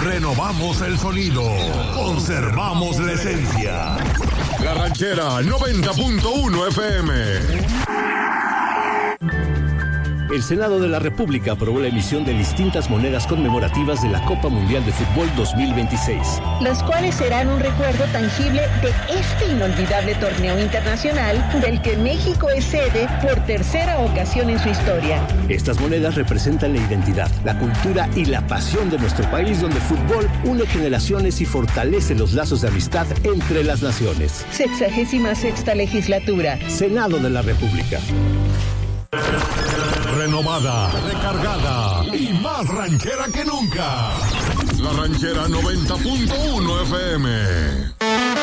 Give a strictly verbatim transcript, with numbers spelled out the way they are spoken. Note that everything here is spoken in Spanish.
Renovamos el sonido. Conservamos la esencia. La Ranchera noventa punto uno F M. El Senado de la República aprobó la emisión de distintas monedas conmemorativas de la Copa Mundial de Fútbol dos mil veintiséis. Las cuales serán un recuerdo tangible de este inolvidable torneo internacional del que México es sede por tercera ocasión en su historia. Estas monedas representan la identidad, la cultura y la pasión de nuestro país, donde el fútbol une generaciones y fortalece los lazos de amistad entre las naciones. Sexagésima sexta legislatura. Senado de la República. Renovada, recargada y más ranchera que nunca. La Ranchera noventa punto uno F M.